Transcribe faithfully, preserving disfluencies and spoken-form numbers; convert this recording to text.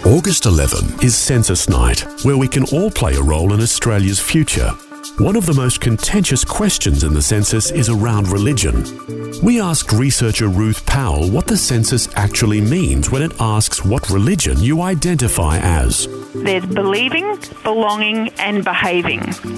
August eleventh is Census Night, where we can all play a role in Australia's future. One of the most contentious questions in the census is around religion. We asked researcher Ruth Powell what the census actually means when it asks what religion you identify as. There's believing, belonging and behaving.